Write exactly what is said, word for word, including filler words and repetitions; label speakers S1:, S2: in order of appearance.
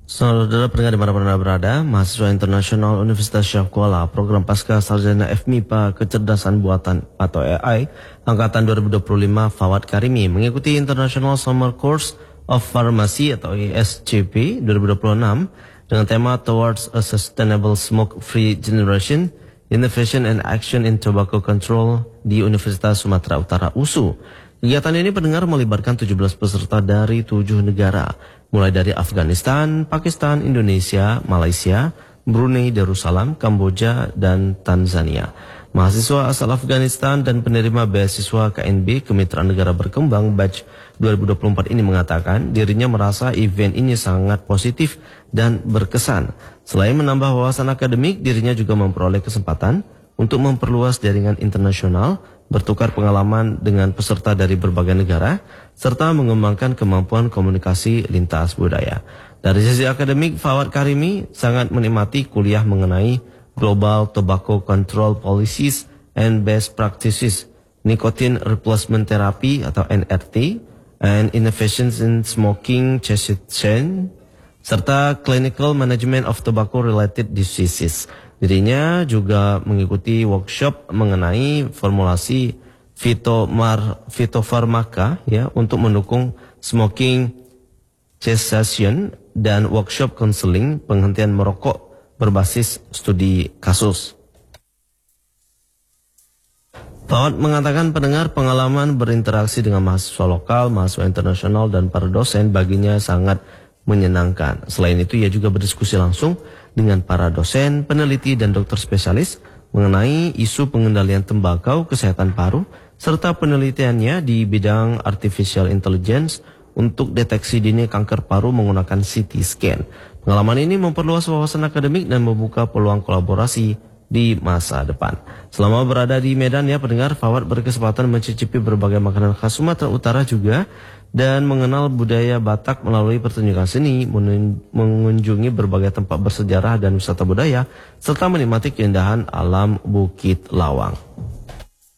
S1: Saudara pendengar dimanapun Anda berada, mahasiswa internasional Universitas Syarif Kuala, program Pasca Sarjana F MIPA Kecerdasan Buatan atau A I, Angkatan dua ribu dua puluh lima Fawad Karimi mengikuti International Summer Course of Pharmacy atau I S C P dua ribu dua puluh enam dengan tema Towards a Sustainable Smoke-Free Generation, Innovation and Action in Tobacco Control di Universitas Sumatera Utara U S U. Kegiatan ini pendengar melibatkan tujuh belas peserta dari tujuh negara, mulai dari Afghanistan, Pakistan, Indonesia, Malaysia, Brunei Darussalam, Kamboja, dan Tanzania. Mahasiswa asal Afghanistan dan penerima beasiswa K N B Kemitraan Negara Berkembang batch dua ribu dua puluh empat ini mengatakan dirinya merasa event ini sangat positif dan berkesan. Selain menambah wawasan akademik, dirinya juga memperoleh kesempatan untuk memperluas jaringan internasional, bertukar pengalaman dengan peserta dari berbagai negara, serta mengembangkan kemampuan komunikasi lintas budaya. Dari sisi akademik, Fawad Karimi sangat menikmati kuliah mengenai Global Tobacco Control Policies and Best Practices, Nicotine Replacement Therapy atau N R T, and Innovations in Smoking Cessation, serta Clinical Management of Tobacco Related Diseases. Dirinya juga mengikuti workshop mengenai formulasi fitomar, fitofarmaka ya untuk mendukung smoking cessation dan workshop counseling penghentian merokok berbasis studi kasus. Fawad mengatakan pendengar pengalaman berinteraksi dengan mahasiswa lokal, mahasiswa internasional dan para dosen baginya sangat menyenangkan. Selain itu ia juga berdiskusi langsung dengan para dosen, peneliti dan dokter spesialis mengenai isu pengendalian tembakau, kesehatan paru, serta penelitiannya di bidang artificial intelligence untuk deteksi dini kanker paru menggunakan C T scan. Pengalaman ini memperluas wawasan akademik dan membuka peluang kolaborasi di masa depan. Selama berada di Medan ya pendengar, Fawad berkesempatan mencicipi berbagai makanan khas Sumatera Utara juga dan mengenal budaya Batak melalui pertunjukan seni, mengunjungi berbagai tempat bersejarah dan wisata budaya, serta menikmati keindahan alam Bukit Lawang.